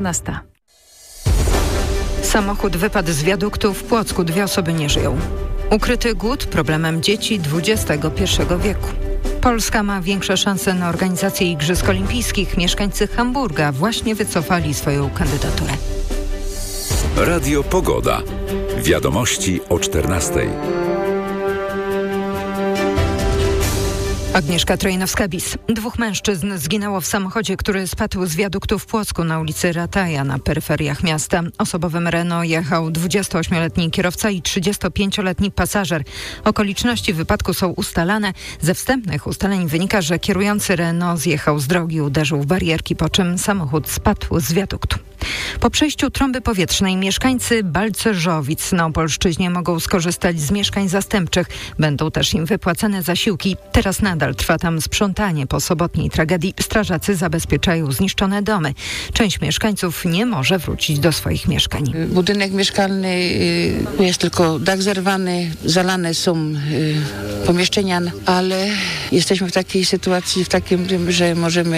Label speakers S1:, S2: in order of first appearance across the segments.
S1: Nasta. Samochód wypadł z wiaduktu w Płocku. 2 osoby nie żyją. Ukryty głód problemem dzieci XXI wieku. Polska ma większe szanse na organizację Igrzysk Olimpijskich. Mieszkańcy Hamburga właśnie wycofali swoją kandydaturę.
S2: Radio Pogoda. Wiadomości o 14:00.
S1: Agnieszka Trojnowska-Bis. 2 mężczyzn zginęło w samochodzie, który spadł z wiaduktu w Płocku na ulicy Rataja na peryferiach miasta. Osobowym Renault jechał 28-letni kierowca i 35-letni pasażer. Okoliczności wypadku są ustalane. Ze wstępnych ustaleń wynika, że kierujący Renault zjechał z drogi i uderzył w barierki, po czym samochód spadł z wiaduktu. Po przejściu trąby powietrznej mieszkańcy Balcerzowic na Opolszczyźnie mogą skorzystać z mieszkań zastępczych. Będą też im wypłacane zasiłki. Teraz nadal trwa tam sprzątanie po sobotniej tragedii. Strażacy zabezpieczają zniszczone domy. Część mieszkańców nie może wrócić do swoich mieszkań.
S3: Budynek mieszkalny, jest tylko dach zerwany, zalane są pomieszczenia, ale jesteśmy w takiej sytuacji, że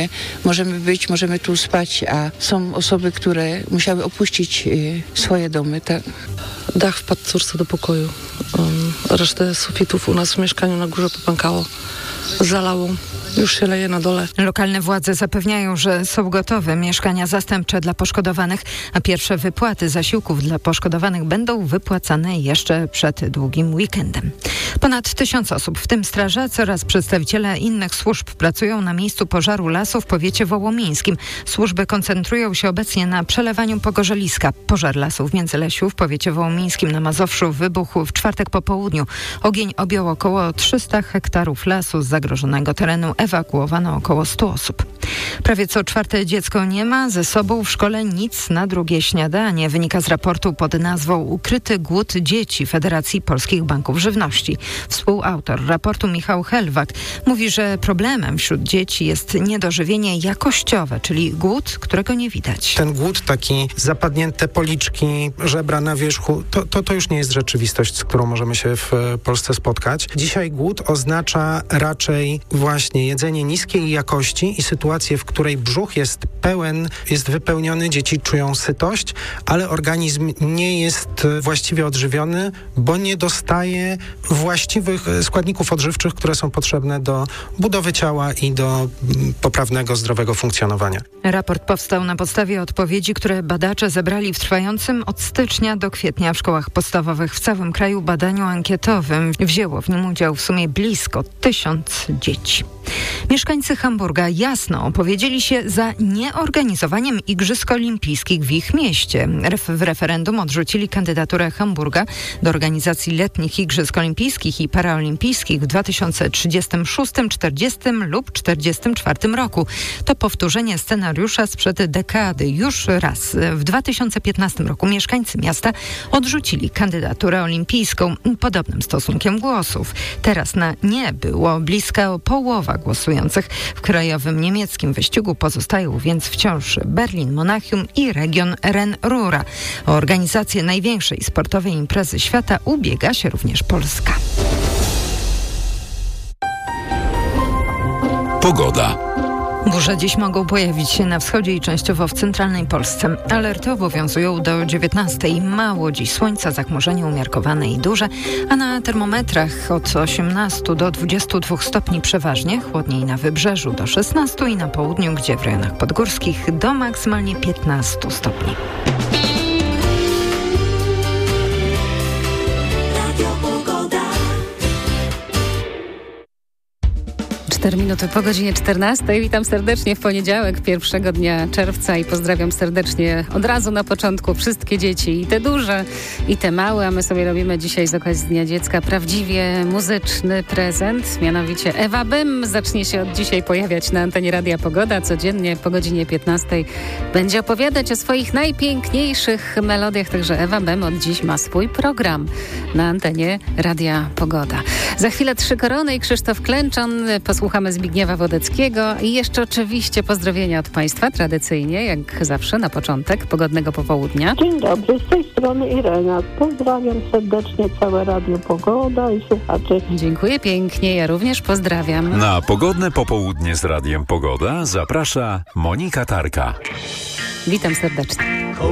S3: możemy tu spać, a są osoby, które musiały opuścić swoje domy.
S4: Dach wpadł córce do pokoju. Resztę sufitów u nas w mieszkaniu na górze popękało. Zalało. Już się leje na dole.
S1: Lokalne władze zapewniają, że są gotowe mieszkania zastępcze dla poszkodowanych, a pierwsze wypłaty zasiłków dla poszkodowanych będą wypłacane jeszcze przed długim weekendem. Ponad 1000 osób, w tym strażacy oraz przedstawiciele innych służb, pracują na miejscu pożaru lasu w powiecie wołomińskim. Służby koncentrują się obecnie na przelewaniu pogorzeliska. Pożar lasu w Międzylesiu w powiecie wołomińskim na Mazowszu wybuchł w czwartek po południu. Ogień objął około 300 hektarów lasu. Z zagrożonego terenu ewakuowano około 100 osób. Prawie co 4. dziecko nie ma ze sobą w szkole nic na drugie śniadanie. Wynika z raportu pod nazwą Ukryty głód dzieci Federacji Polskich Banków Żywności. Współautor raportu Michał Helwak mówi, że problemem wśród dzieci jest niedożywienie jakościowe, czyli głód, którego nie widać.
S5: Ten głód, taki zapadnięte policzki, żebra na wierzchu, to już nie jest rzeczywistość, z którą możemy się w Polsce spotkać. Dzisiaj głód oznacza raczej właśnie jedzenie niskiej jakości i sytuację, w której brzuch jest wypełniony, dzieci czują sytość, ale organizm nie jest właściwie odżywiony, bo nie dostaje właściwych składników odżywczych, które są potrzebne do budowy ciała i do poprawnego, zdrowego funkcjonowania.
S1: Raport powstał na podstawie odpowiedzi, które badacze zebrali w trwającym od stycznia do kwietnia w szkołach podstawowych w całym kraju badaniu ankietowym. Wzięło w nim udział w sumie blisko 1000 dzieci. Mieszkańcy Hamburga jasno opowiedzieli się za nieorganizowaniem Igrzysk Olimpijskich w ich mieście. W referendum odrzucili kandydaturę Hamburga do organizacji letnich Igrzysk Olimpijskich i Paraolimpijskich w 2036, 40 lub 44 roku. To powtórzenie scenariusza sprzed dekady. Już raz w 2015 roku mieszkańcy miasta odrzucili kandydaturę olimpijską podobnym stosunkiem głosów. Teraz na nie było bliska połowa głosujących. W krajowym niemieckim wyścigu pozostają więc wciąż Berlin, Monachium i region Ren-Rura. O organizację największej sportowej imprezy świata ubiega się również Polska.
S2: Pogoda.
S1: Burze dziś mogą pojawić się na wschodzie i częściowo w centralnej Polsce. Alerty obowiązują do 19:00. Mało dziś słońca, zachmurzenie umiarkowane i duże, a na termometrach od 18 do 22 stopni przeważnie, chłodniej na wybrzeżu do 16 i na południu, gdzie w rejonach podgórskich do maksymalnie 15 stopni.
S6: 4 minuty po godzinie 14. Witam serdecznie w poniedziałek, pierwszego dnia czerwca i pozdrawiam serdecznie od razu na początku wszystkie dzieci, i te duże, i te małe, a my sobie robimy dzisiaj z okazji Dnia Dziecka prawdziwie muzyczny prezent, mianowicie Ewa Bym zacznie się od dzisiaj pojawiać na antenie Radia Pogoda. Codziennie po godzinie 15 będzie opowiadać o swoich najpiękniejszych melodiach, także Ewa Bym od dziś ma swój program na antenie Radia Pogoda. Za chwilę 3 korony i Krzysztof Klęczon, posłuchamy Zbigniewa Wodeckiego i jeszcze oczywiście pozdrowienia od Państwa, tradycyjnie, jak zawsze na początek pogodnego popołudnia.
S7: Dzień dobry, z tej strony Irena. Pozdrawiam serdecznie całe Radio Pogoda i słuchaczy.
S6: Dziękuję pięknie, ja również pozdrawiam.
S2: Na pogodne popołudnie z Radiem Pogoda zaprasza Monika Tarka.
S6: Witam serdecznie.